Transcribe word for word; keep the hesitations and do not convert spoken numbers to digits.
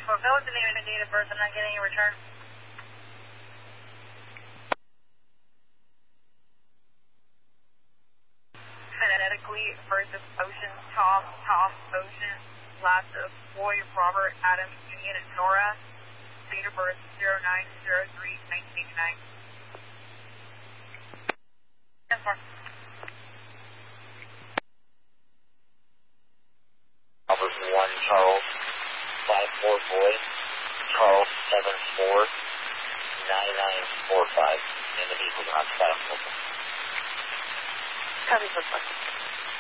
four. Fill with the name and the date of birth. I'm not getting a return. Phonetically versus Ocean, Tom, Tom, Ocean, last of Boy, Robert, Adam, Union, and Nora. Date of birth zero nine zero three nineteen eighty-nine. ten four. Albert one, Charles, five four boy, Charles seven four, nine nine four five, and the vehicles are on file. Copy, sir.